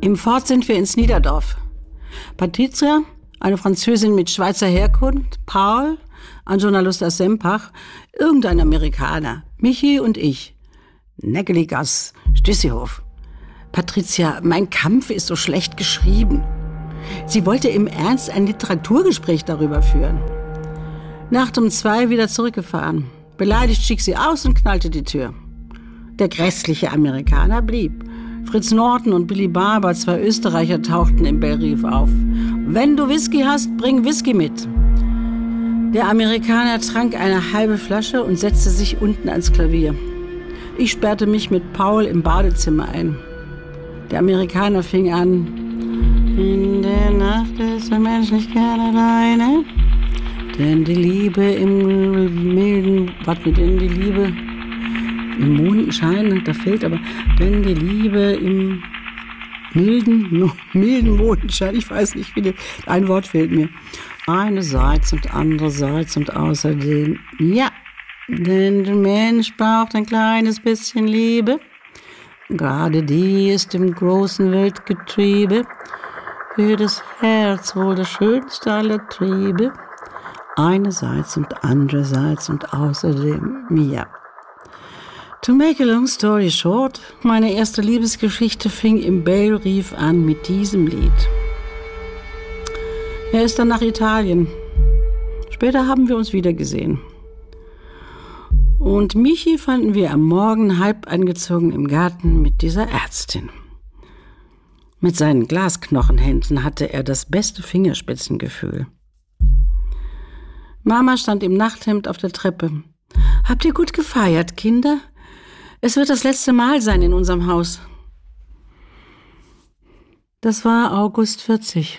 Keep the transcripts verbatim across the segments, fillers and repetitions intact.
Im Fort sind wir ins Niederdorf. Patricia, eine Französin mit Schweizer Herkunft, Paul, ein Journalist aus Sempach, irgendein Amerikaner, Michi und ich. Nägeligas, Stüssehof. Patricia, mein Kampf ist so schlecht geschrieben. Sie wollte im Ernst ein Literaturgespräch darüber führen. Nacht um zwei wieder zurückgefahren. Beleidigt stieg sie aus und knallte die Tür. Der grässliche Amerikaner blieb. Fritz Norton und Billy Barber, zwei Österreicher, tauchten im Bellerive auf. Wenn du Whisky hast, bring Whisky mit. Der Amerikaner trank eine halbe Flasche und setzte sich unten ans Klavier. Ich sperrte mich mit Paul im Badezimmer ein. Der Amerikaner fing an. In der Nacht ist ein Mensch nicht gerne alleine. Denn die Liebe im milden, was mit denn die Liebe im Mondenschein, da fehlt aber, denn die Liebe im milden, milden Mondenschein, ich weiß nicht, wie die, ein Wort fehlt mir. Einerseits und andererseits und außerdem, ja, denn der Mensch braucht ein kleines bisschen Liebe. Gerade die ist im großen Weltgetriebe. Für das Herz wohl das schönste aller Triebe. Einerseits und andererseits und außerdem, ja. To make a long story short, meine erste Liebesgeschichte fing im Bellerive an mit diesem Lied. Er ist dann nach Italien. Später haben wir uns wiedergesehen. Und Michi fanden wir am Morgen halb angezogen im Garten mit dieser Ärztin. Mit seinen Glasknochenhänden hatte er das beste Fingerspitzengefühl. Mama stand im Nachthemd auf der Treppe. Habt ihr gut gefeiert, Kinder? Es wird das letzte Mal sein in unserem Haus. Das war August vierzig.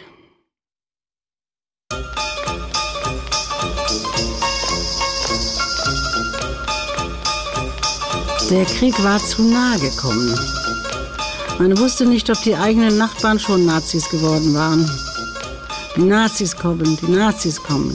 Der Krieg war zu nahe gekommen. Man wusste nicht, ob die eigenen Nachbarn schon Nazis geworden waren. Die Nazis kommen, die Nazis kommen.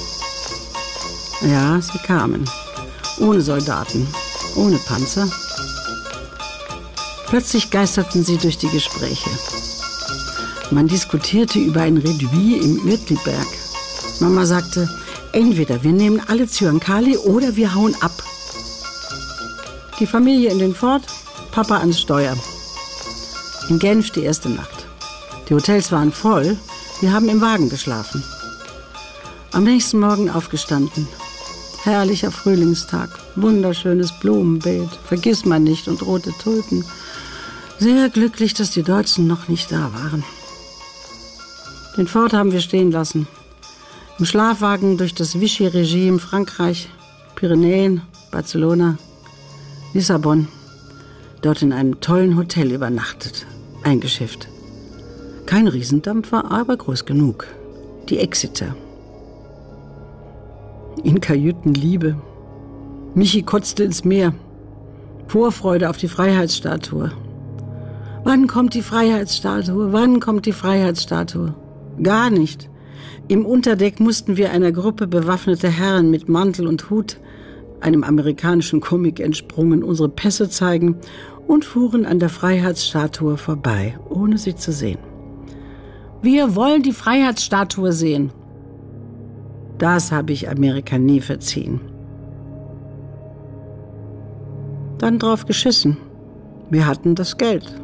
Ja, sie kamen. Ohne Soldaten, ohne Panzer. Plötzlich geisterten sie durch die Gespräche. Man diskutierte über ein Redouit im Uetliberg. Mama sagte, entweder wir nehmen alle Zyankali oder wir hauen ab. Die Familie in den Fort, Papa ans Steuer. In Genf die erste Nacht. Die Hotels waren voll, wir haben im Wagen geschlafen. Am nächsten Morgen aufgestanden. Herrlicher Frühlingstag, wunderschönes Blumenbeet, vergiss man nicht und rote Tulpen. Sehr glücklich, dass die Deutschen noch nicht da waren. Den Fort haben wir stehen lassen. Im Schlafwagen durch das Vichy-Regime, Frankreich, Pyrenäen, Barcelona, Lissabon. Dort in einem tollen Hotel übernachtet, eingeschifft. Kein Riesendampfer, aber groß genug. Die Exeter. In Kajüten Liebe. Michi kotzte ins Meer. Vorfreude auf die Freiheitsstatue. Wann kommt die Freiheitsstatue? Wann kommt die Freiheitsstatue? Gar nicht. Im Unterdeck mussten wir einer Gruppe bewaffneter Herren mit Mantel und Hut, einem amerikanischen Comic entsprungen, unsere Pässe zeigen und fuhren an der Freiheitsstatue vorbei, ohne sie zu sehen. Wir wollen die Freiheitsstatue sehen. Das habe ich Amerika nie verziehen. Dann drauf geschissen. Wir hatten das Geld.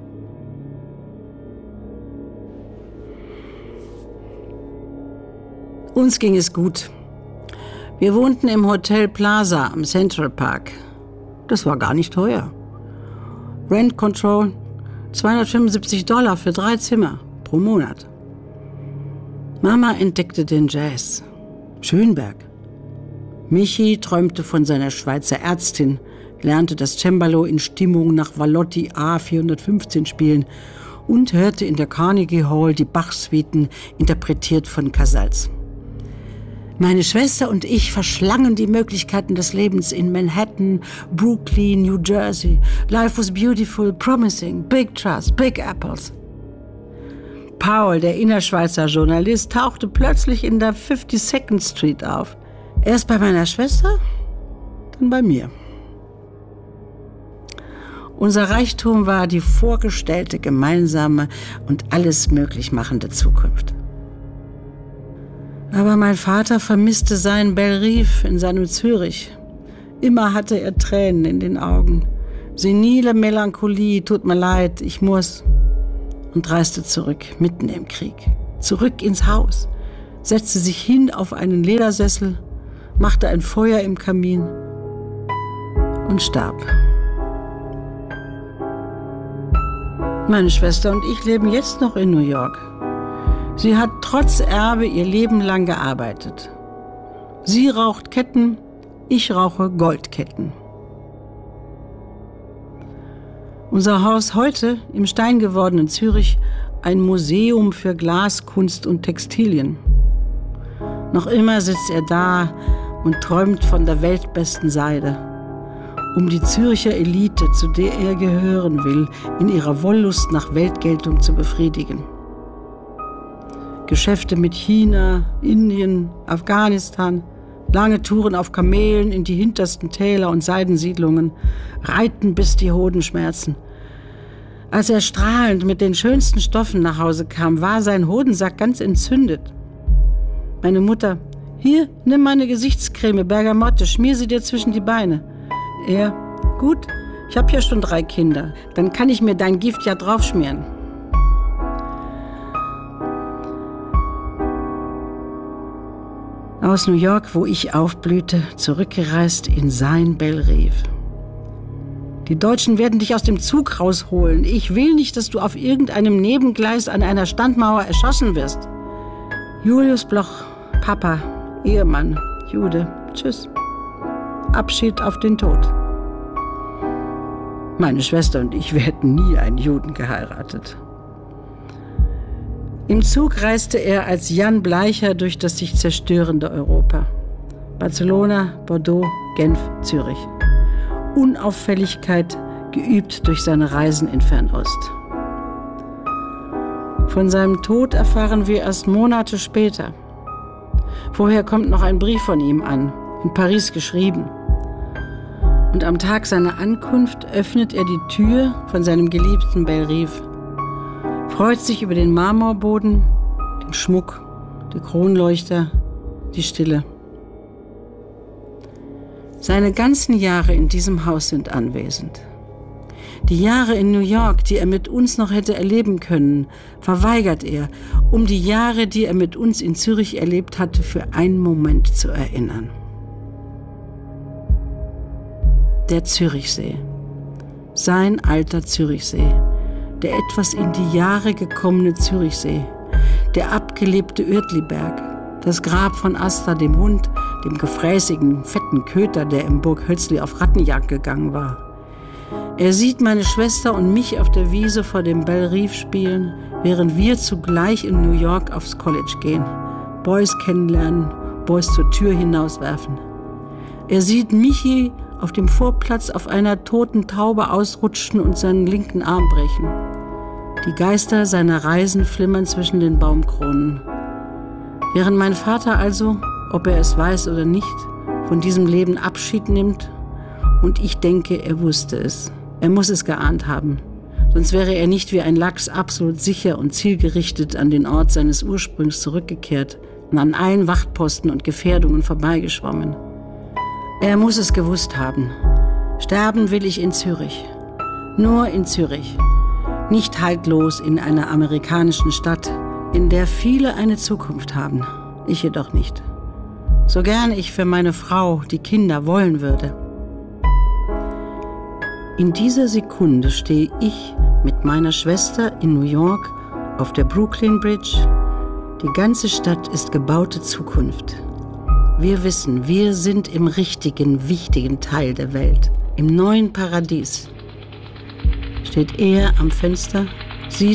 Uns ging es gut. Wir wohnten im Hotel Plaza am Central Park. Das war gar nicht teuer. Rent Control, zweihundertfünfundsiebzig Dollar für drei Zimmer pro Monat. Mama entdeckte den Jazz. Schönberg. Michi träumte von seiner Schweizer Ärztin, lernte das Cembalo in Stimmung nach Vallotti A vierhundertfünfzehn spielen und hörte in der Carnegie Hall die Bach-Suiten, interpretiert von Casals. Meine Schwester und ich verschlangen die Möglichkeiten des Lebens in Manhattan, Brooklyn, New Jersey. Life was beautiful, promising, big trust, big apples. Paul, der Innerschweizer Journalist, tauchte plötzlich in der fifty-second Street auf. Erst bei meiner Schwester, dann bei mir. Unser Reichtum war die vorgestellte gemeinsame und alles möglich machende Zukunft. Aber mein Vater vermisste seinen Bellerive in seinem Zürich. Immer hatte er Tränen in den Augen. Senile Melancholie, tut mir leid, ich muss. Und reiste zurück, mitten im Krieg. Zurück ins Haus, setzte sich hin auf einen Ledersessel, machte ein Feuer im Kamin und starb. Meine Schwester und ich leben jetzt noch in New York. Sie hat trotz Erbe ihr Leben lang gearbeitet. Sie raucht Ketten, ich rauche Goldketten. Unser Haus heute im steingewordenen Zürich, ein Museum für Glas, Kunst und Textilien. Noch immer sitzt er da und träumt von der weltbesten Seide, um die Zürcher Elite, zu der er gehören will, in ihrer Wollust nach Weltgeltung zu befriedigen. Geschäfte mit China, Indien, Afghanistan, lange Touren auf Kamelen in die hintersten Täler und Seidensiedlungen, Reiten bis die Hoden schmerzen. Als er strahlend mit den schönsten Stoffen nach Hause kam, war sein Hodensack ganz entzündet. Meine Mutter: Hier, nimm meine Gesichtscreme, Bergamotte, schmier sie dir zwischen die Beine. Er: Gut, ich habe ja schon drei Kinder, dann kann ich mir dein Gift ja draufschmieren. Aus New York, wo ich aufblühte, zurückgereist in sein Bellerive. Die Deutschen werden dich aus dem Zug rausholen. Ich will nicht, dass du auf irgendeinem Nebengleis an einer Standmauer erschossen wirst. Julius Bloch, Papa, Ehemann, Jude, tschüss. Abschied auf den Tod. Meine Schwester und ich, wir hätten nie einen Juden geheiratet. Im Zug reiste er als Jan Bleicher durch das sich zerstörende Europa. Barcelona, Bordeaux, Genf, Zürich. Unauffälligkeit geübt durch seine Reisen in Fernost. Von seinem Tod erfahren wir erst Monate später. Vorher kommt noch ein Brief von ihm an, in Paris geschrieben. Und am Tag seiner Ankunft öffnet er die Tür von seinem geliebten Bellerive, freut sich über den Marmorboden, den Schmuck, die Kronleuchter, die Stille. Seine ganzen Jahre in diesem Haus sind anwesend. Die Jahre in New York, die er mit uns noch hätte erleben können, verweigert er, um die Jahre, die er mit uns in Zürich erlebt hatte, für einen Moment zu erinnern. Der Zürichsee. Sein alter Zürichsee. Der etwas in die Jahre gekommene Zürichsee, der abgelebte Uertliberg, das Grab von Asta, dem Hund, dem gefräßigen, fetten Köter, der im Burg Hötzli auf Rattenjagd gegangen war. Er sieht meine Schwester und mich auf der Wiese vor dem Bellerive spielen, während wir zugleich in New York aufs College gehen, Boys kennenlernen, Boys zur Tür hinauswerfen. Er sieht Michi auf dem Vorplatz auf einer toten Taube ausrutschen und seinen linken Arm brechen. Die Geister seiner Reisen flimmern zwischen den Baumkronen. Während mein Vater also, ob er es weiß oder nicht, von diesem Leben Abschied nimmt, und ich denke, er wusste es. Er muss es geahnt haben. Sonst wäre er nicht wie ein Lachs absolut sicher und zielgerichtet an den Ort seines Ursprungs zurückgekehrt und an allen Wachtposten und Gefährdungen vorbeigeschwommen. Er muss es gewusst haben. Sterben will ich in Zürich. Nur in Zürich. Nicht haltlos in einer amerikanischen Stadt, in der viele eine Zukunft haben. Ich jedoch nicht. So gern ich für meine Frau, die Kinder, wollen würde. In dieser Sekunde stehe ich mit meiner Schwester in New York auf der Brooklyn Bridge. Die ganze Stadt ist gebaute Zukunft. Wir wissen, wir sind im richtigen, wichtigen Teil der Welt, im neuen Paradies. Steht er am Fenster, sieht